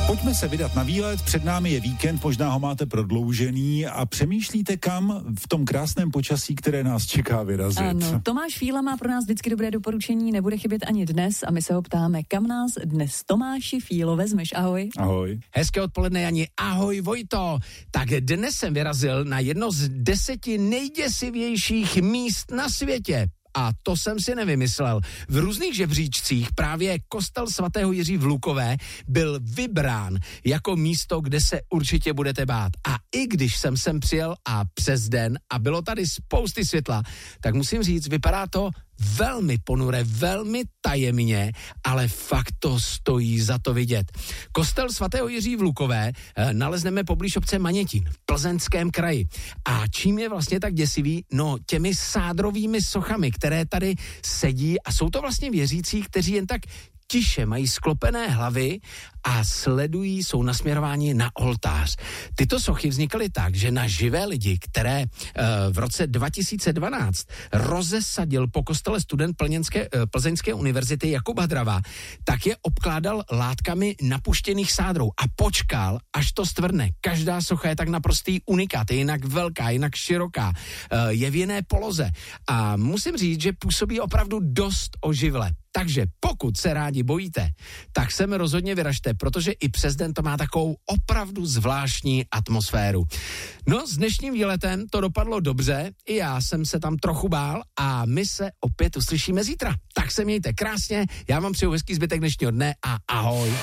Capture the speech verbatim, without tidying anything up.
Pojďme se vydat na výlet, před námi je víkend, možná ho máte prodloužený a přemýšlíte, kam v tom krásném počasí, které nás čeká, vyrazit. Ano, Tomáš Fíla má pro nás vždycky dobré doporučení, nebude chybět ani dnes a my se ho ptáme, kam nás dnes Tomáši Fílo vezmeš, ahoj. Ahoj. Hezké odpoledne, Jani, ahoj Vojto. Tak dnes jsem vyrazil na jedno z deseti nejděsivějších míst na světě. A to jsem si nevymyslel. V různých žebříčcích právě kostel svatého Jiří v Lukové byl vybrán jako místo, kde se určitě budete bát. A i když jsem sem přijel a přes den a bylo tady spousty světla, tak musím říct, vypadá to velmi ponure, velmi tajemně, ale fakt to stojí za to vidět. Kostel svatého Jiří v Lukové e, nalezneme poblíž obce Manětín v Plzeňském kraji. A čím je vlastně tak děsivý? No těmi sádrovými sochami, které tady sedí a jsou to vlastně věřící, kteří jen tak tiše mají sklopené hlavy a sledují, jsou nasměrováni na oltář. Tyto sochy vznikaly tak, že na živé lidi, které e, v roce dva tisíce dvanáct rozesadil po kostele student Plzeňské, e, Plzeňské univerzity Jakub Hadrava, tak je obkládal látkami napuštěných sádrou a počkal, až to stvrdne. Každá socha je tak naprostý unikát, je jinak velká, jinak široká, e, je v jiné poloze a musím říct, že působí opravdu dost oživle. Takže pokud se rádi bojíte, tak sem rozhodně vyražte, protože i přes den to má takovou opravdu zvláštní atmosféru. No, s dnešním výletem to dopadlo dobře, i já jsem se tam trochu bál a my se opět uslyšíme zítra. Tak se mějte krásně, já vám přeju hezký zbytek dnešního dne a ahoj.